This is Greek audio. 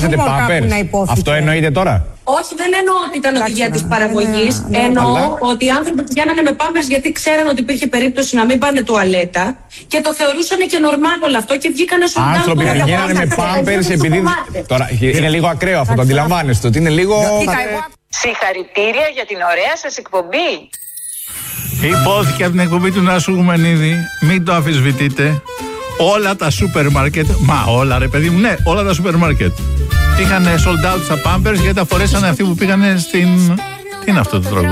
αγοράσατε πάμπερς. Αυτό εννοείται τώρα? Όχι, δεν εννοώ ότι ήταν οδηγία της παραγωγής. Εννοώ ότι οι άνθρωποι πηγαίνανε με πάμπερς γιατί ξέραν ότι υπήρχε περίπτωση να μην πάνε τουαλέτα και το θεωρούσαν και νορμάλ όλο αυτό και βγήκανε στον τάμπο. Άνθρωποι πηγαίνανε με πάμπερς επειδή. Τώρα είναι λίγο ακραίο αυτό, το αντιλαμβάνεστε ότι είναι λίγο. Συγχαρητήρια για την ωραία σας εκπομπή. Υπόθηκε από την εκπομπή του Νάσου Γουμενίδη, μην το αμφισβητείτε. Όλα τα σούπερ μάρκετ, μα όλα ρε παιδί μου, ναι, όλα τα σούπερ μάρκετ είχαν sold out στα Pampers γιατί τα φορέσανε αυτοί που πήγανε στην. Τι είναι αυτό το τραγούδι?